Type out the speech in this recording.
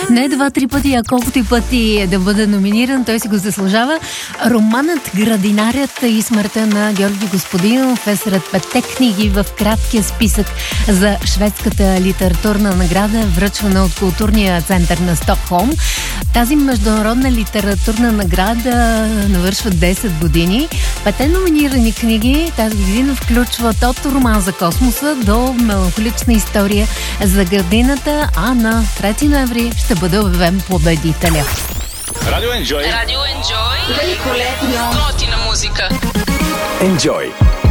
Не два-три пъти, а колкото и пъти да бъде номиниран, той си го заслужава. Романът "Градинарят" и смъртта на Георги Господинов е сред 5 книги в краткия списък за шведската литературна награда, връчвана от Културния център на Стокхолм. Тази международна литературна награда навършва 10 години. 5 номинирани книги тази година включват от роман за космоса до меланхолична история за градината, а на 3 ноември ще бъде обявен победителя. Радио Enjoy. Радио Enjoy. Великолепно. Готина музика. Enjoy.